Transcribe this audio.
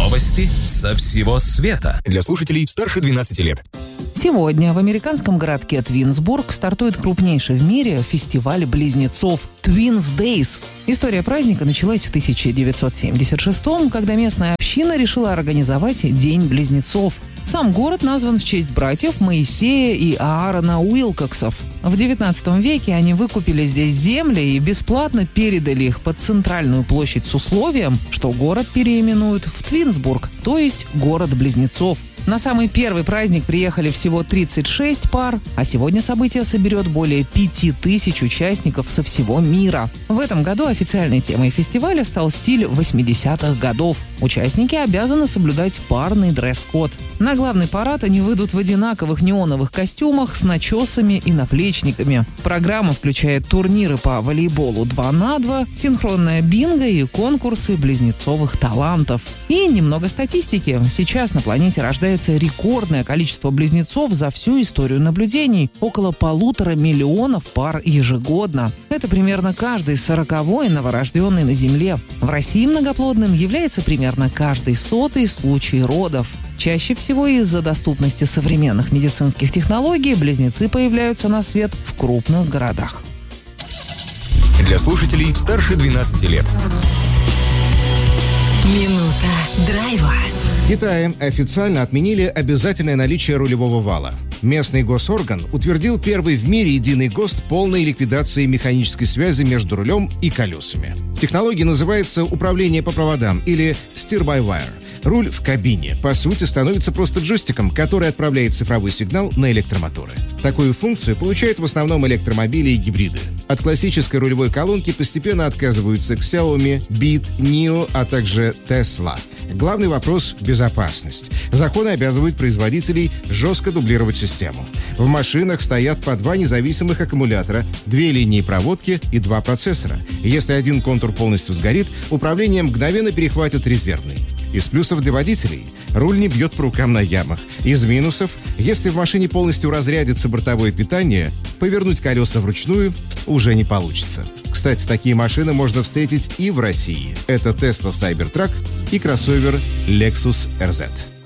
Новости со всего света. Для слушателей старше 12 лет. Сегодня в американском городке Твинсбург стартует крупнейший в мире фестиваль близнецов Twins Days. История праздника началась в 1976-м, когда местная община решила организовать День близнецов. Сам город назван в честь братьев Моисея и Аарона Уилкоксов. В XIX веке они выкупили здесь земли и бесплатно передали их под центральную площадь с условием, что город переименуют в Твинсбург, то есть город близнецов. На самый первый праздник приехали всего 36 пар, а сегодня событие соберет более 5000 участников со всего мира. В этом году официальной темой фестиваля стал стиль 80-х годов. Участники обязаны соблюдать парный дресс-код. На главный парад они выйдут в одинаковых неоновых костюмах с начесами и наплечниками. Программа включает турниры по волейболу 2 на 2, синхронное бинго и конкурсы близнецовых талантов. И немного статистики. Сейчас на планете рождается рекордное количество близнецов за всю историю наблюдений – около 1,5 миллиона пар ежегодно. Это примерно каждый 40-й новорожденный на Земле. В России многоплодным является примерно каждый 100-й случай родов. Чаще всего из-за доступности современных медицинских технологий близнецы появляются на свет в крупных городах. Для слушателей старше 12 лет. Минута драйва. В Китае официально отменили обязательное наличие рулевого вала. Местный госорган утвердил первый в мире единый ГОСТ полной ликвидации механической связи между рулем и колесами. Технология называется управление по проводам или steer-by-wire. Руль в кабине, по сути, становится просто джойстиком, который отправляет цифровой сигнал на электромоторы. Такую функцию получают в основном электромобили и гибриды. От классической рулевой колонки постепенно отказываются Xiaomi, Beat, NIO, а также Tesla. Главный вопрос – безопасность. Законы обязывают производителей жестко дублировать систему. В машинах стоят по 2 независимых аккумулятора, 2 линии проводки и 2 процессора. Если один контур полностью сгорит, управление мгновенно перехватит резервный. Из плюсов для водителей – руль не бьет по рукам на ямах. Из минусов – если в машине полностью разрядится бортовое питание, повернуть колеса вручную уже не получится. Кстати, такие машины можно встретить и в России. Это Tesla Cybertruck и кроссовер Lexus RZ.